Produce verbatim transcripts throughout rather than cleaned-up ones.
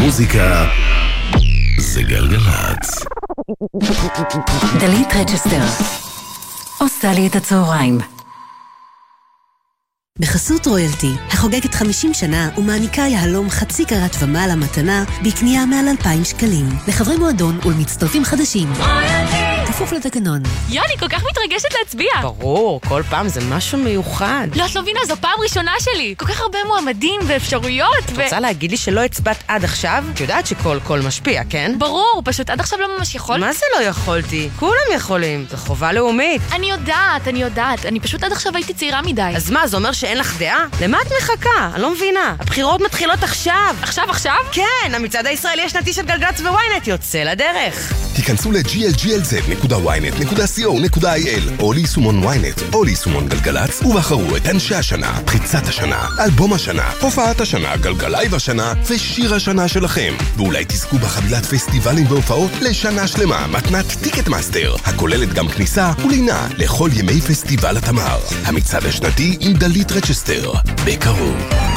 מוזיקה זה גלגלצ. דלית רצ'סטר עושה לי את הצהריים. בחסות רויאלטי, החוגגת חמישים שנה ומעניקה יהלום חצי קרת ומעלה מתנה בקנייה מעל אלפיים שקלים. לחברי מועדון ולמצטרפים חדשים. רויאלטי! כפוף לתקנון. יוני, כל כך מתרגשת להצביע. ברור, כל פעם זה משהו מיוחד. לא, את לא מבינה, זו פעם ראשונה שלי. כל כך הרבה מועמדים ואפשרויות. את רוצה להגיד לי שלא הצבעת עד עכשיו? את יודעת שכל קול משפיע, כן? ברור, פשוט עד עכשיו לא ממש יכול. מה זה לא יכולתי? כולם יכולים. זו חובה לאומית. אני יודעת, אני יודעת. אני פשוט עד עכשיו הייתי צעירה מדי. אז מה, זה אומר שאין לך דעה? למה את מחכה? אני לא מבינה. הבחירות מתחילות עכשיו. עכשיו, עכשיו? כן, המצעד הישראלי השנתי של גלגלצ וויינט יוצא לדרך. תיכנסו ל-ג'י אל ג'י אל זד נקודה וויינט נקודה סי או נקודה איי אל או ליישומון וויינט או ליישומון גלגלצ ובחרו את אנשי השנה, פריצת השנה, אלבום השנה, הופעת השנה, גלגלייב השנה ושיר השנה שלכם. ואולי תזכו בחבילת פסטיבלים והופעות לשנה שלמה, מתנת טיקט מאסטר, הכוללת גם כניסה ולינה לכל ימי פסטיבל התמר. המצעד השנתי עם דלית רצ'סטר, בקרוב.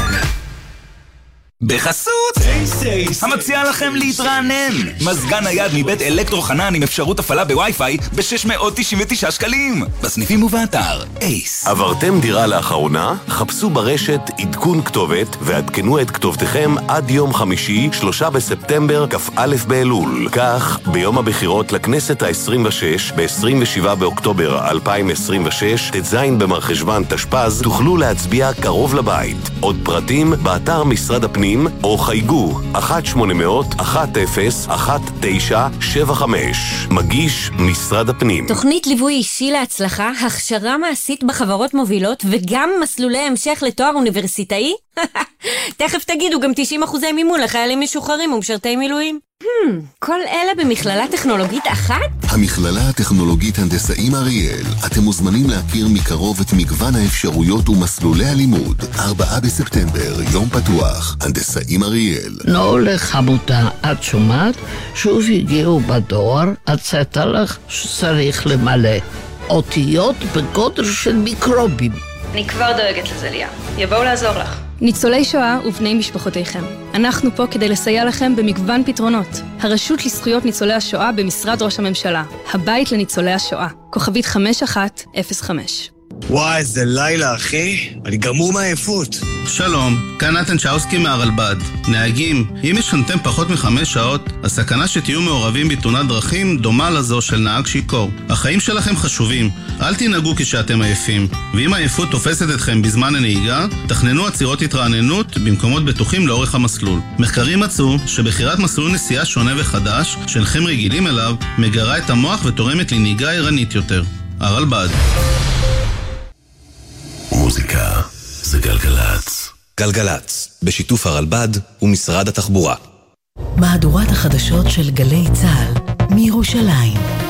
בחסות סייס, המציע לכם להתרענן. מזגן נייד מבית אלקטרו חנן עם אפשרות הפעלה בווי-פיי ב-שש מאות תשעים ותשעה שקלים. בסניפים ובאתר אייס. עברתם דירה לאחרונה? חפשו ברשת עדכון כתובת ועדכנו את כתובתכם עד יום חמישי, שלושה בספטמבר, כ"א באלול. כך, ביום הבחירות לכנסת ה-עשרים ושש, ב-עשרים ושבעה באוקטובר אלפיים עשרים ושש, ט"ז במרחשוון תשפ"ז, תוכלו להצביע קרוב לבית. עוד פרטים באתר משרד הפנים או חייגו אחת שמונה אפס אחת אפס אחת תשע שבע חמש. מגיש משרד הפנים. תוכנית ליווי אישי להצלחה, הכשרה מעשית בחברות מובילות וגם מסלולי המשך לתואר אוניברסיטאי? תכף תגידו גם תשעים אחוזי מימון לחיילים משוחררים ומשרתי מילואים. Hmm, כל אלה במכללה טכנולוגית אחת? המכללה הטכנולוגית הנדסאים אריאל. אתם מוזמנים להכיר מקרוב את מגוון האפשרויות ומסלולי הלימוד. ארבעה בספטמבר, יום פתוח, הנדסאים אריאל. נו לחמותה, את שומעת? שוב הגיעו בדואר, הצעת לך שצריך למלא אותיות בגודל של מיקרובים. אני כבר דואגת לזה, ליה. יבואו לעזור לך. ניצולי שואה ובני משפחותיכם. אנחנו פה כדי לסייע לכם במגוון פתרונות. הרשות לזכויות ניצולי השואה במשרד ראש הממשלה. הבית לניצולי השואה. כוכבית חמש אחת אפס חמש. וואי, איזה לילה, אחי. אני גמור מהעייפות. שלום, כאן נתן צ'אוסקי מהרלב"ד. נהגים, אם ישנתם פחות מחמש שעות, הסכנה שתהיו מעורבים בתאונת דרכים דומה לזו של נהג שיכור. החיים שלכם חשובים, אל תנהגו כשאתם עייפים. ואם העייפות תופסת אתכם בזמן הנהיגה, תכננו עצירות התרעננות במקומות בטוחים לאורך המסלול. מחקרים מצאו שבחירת מסלול נסיעה שונה וחדש, שאינכם רגילים אליו, מגרה את המוח ותורמת לנהיגה ערנית יותר. הרלב"ד. מוזיקה זה גלגלצ. גלגלצ, בשיתוף הרלב"ד ומשרד התחבורה. מהדורת החדשות של גלי צהל מירושלים.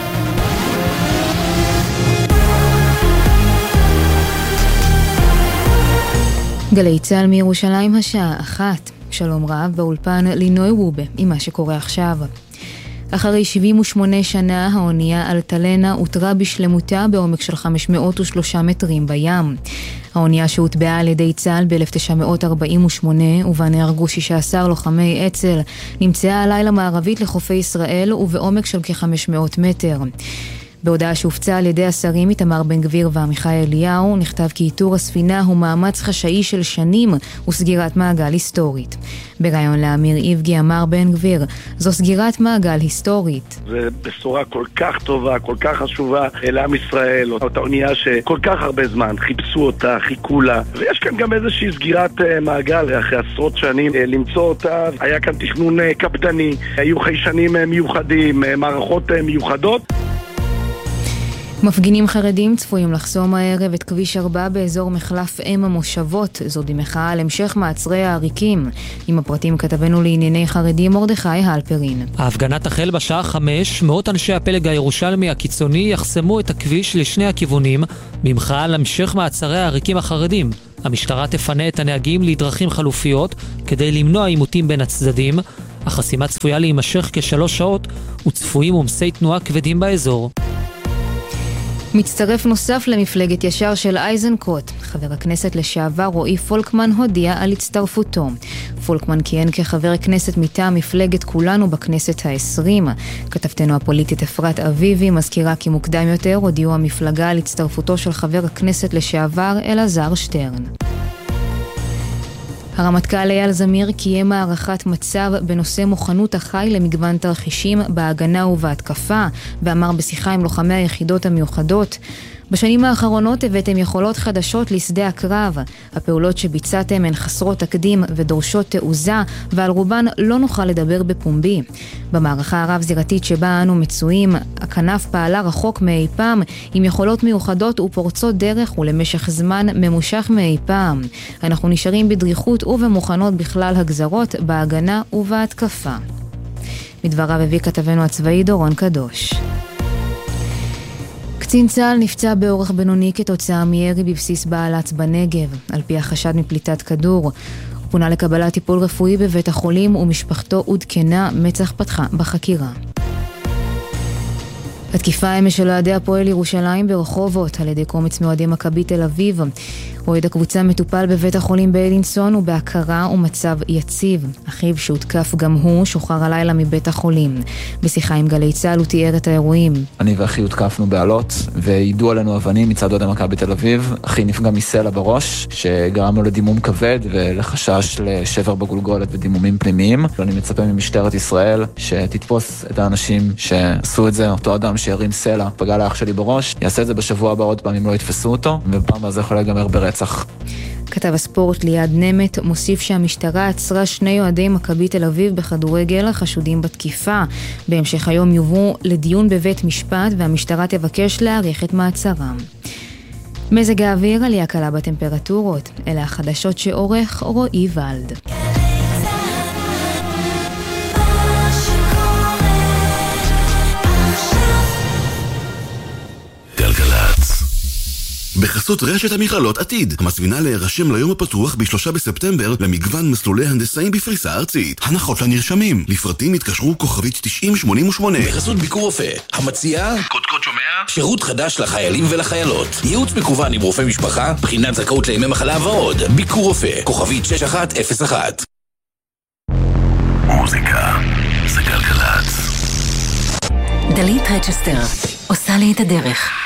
גלי צהל מירושלים השעה אחת. שלום רב, באולפן לינוי וובה עם מה שקורה עכשיו. אחרי שבעים ושמונה שנה, האונייה אלטלנה הותרה בשלמותה בעומק של חמש מאות ושלושה מטרים בים. האונייה שהוטבעה על ידי צה"ל ב-אלף תשע מאות ארבעים ושמונה, ובה נהרגו שישה עשר לוחמי אצ"ל, נמצאה הלילה מערבית לחופי ישראל ובעומק של כ-חמש מאות מטר. בהודעה שהופצה על ידי השרים איתמר בן גביר ועמיחי אליהו, נכתב כי איתור הספינה הוא מאמץ חשאי של שנים וסגירת מעגל היסטורית. בראיון לאמיר איבגי אמר בן גביר, זו סגירת מעגל היסטורית. זו בשורה כל כך טובה, כל כך חשובה לעם ישראל, אותה אונייה שכל כך הרבה זמן חיפשו אותה, חיכו לה, ויש כאן גם איזושהי סגירת מעגל אחרי עשרות שנים למצוא אותה. היה כאן תכנון קפדני, היו חיישנים מיוחדים, מערכות מיוחדות. מפגינים חרדים צפויים לחסום הערב את כביש ארבע באזור מחלף אם המושבות. זאת במחאה על המשך מעצרי העריקים. עם הפרטים כתבנו לענייני חרדים מרדכי הלפרין. ההפגנה תחל בשעה חמש. מאות אנשי הפלג הירושלמי הקיצוני יחסמו את הכביש לשני הכיוונים במחאה על המשך מעצרי העריקים החרדים. המשטרה תפנה את הנהגים לדרכים חלופיות כדי למנוע עימותים בין הצדדים. החסימה צפויה להימשך כשלוש שעות וצפויים עומסי תנועה כבדים באזור. מצטרף נוסף למפלגת ישר של אייזנקוט. חבר הכנסת לשעבר רועי פולקמן הודיע על הצטרפותו. פולקמן כיהן כחבר הכנסת מטעם מפלגת כולנו בכנסת העשרים. כתבתנו הפוליטית אפרת אביבי מזכירה כי מוקדם יותר הודיעו המפלגה על הצטרפותו של חבר הכנסת לשעבר אלעזר שטרן. הרמטכ"ל אייל זמיר קיים הערכת מצב בנושא מוכנות החי למגוון תרחישים בהגנה ובהתקפה, ואמר בשיחה עם לוחמי היחידות המיוחדות: בשנים האחרונות הבאתם יכולות חדשות לשדה הקרב. הפעולות שביצעתם הן חסרות תקדים ודורשות תעוזה, ועל רובן לא נוכל לדבר בפומבי. במערכה הרב-זירתית שבה אנו מצויים, הכנף פעלה רחוק מאי פעם, עם יכולות מיוחדות ופורצות דרך ולמשך זמן ממושך מאי פעם. אנחנו נשארים בדריכות ובמוכנות בכלל הגזרות, בהגנה ובהתקפה. מדבריו הביא כתבנו הצבאי דורון קדוש. קצין צה"ל נפצע באורח בינוני כתוצאה מירי בבסיס בעלת בנגב. על פי החשד מפליטת כדור, הוא פונה לקבלת טיפול רפואי בבית החולים ומשפחתו עודכנה. מצ"ח פתחה בחקירה. התקיפה אמש של אוהדי הפועל ירושלים ברחובות על ידי קומץ מאוהדי מכבי תל אביב. אוהד הקבוצה מטופל בבית החולים באלינסון ובהכרה ומצב יציב. אחיו שהותקף גם הוא שוחרר הלילה מבית החולים. בשיחה עם גלי צה"ל הוא תיאר את האירועים. אני ואחי הותקפנו בעלות וידעו עלינו אבנים מצד אוהדי מכבי תל אביב. אחי נפגע מסלע בראש שגרם לו לדימום כבד ולחשש לשבר בגולגולת ודימומים פנימיים. אני מצפה ממשטרת ישראל שתתפוס את האנשים שעשו את זה. אותו אדם שירים סלע פגע לאח שלי בראש, יעשה את זה בשבוע הבא עוד פעם אם לא יתפסו אותו, ובפעם הזה יכול להיגמר ברצח. כתב הספורט ליעד נמת מוסיף שהמשטרה עצרה שני אוהדי מכבי תל אביב בכדורגל החשודים בתקיפה. בהמשך היום יובאו לדיון בבית משפט והמשטרה תבקש להאריך את מעצרם. מזג האוויר, עלייה קלה בטמפרטורות. אלה החדשות שעורך רועי ולד. בחסות רשת המכללות עתיד, המזמינה להירשם ליום הפתוח בשלושה בספטמבר למגוון מסלולי הנדסאים בפריסה ארצית. הנחות לנרשמים, לפרטים התקשרו כוכבית תשעים שמונים ושמונה. בחסות ביקור רופא, המציעה קודקוד שומע שירות חדש לחיילים ולחיילות, ייעוץ מקוון עם רופא משפחה, בחינת זכאות לימי מחלה ועוד. ביקור רופא, כוכבית שש אחת אפס אחת. מוזיקה זה גלגלצ. דלית רצ'סטר עושה לי את הדרך.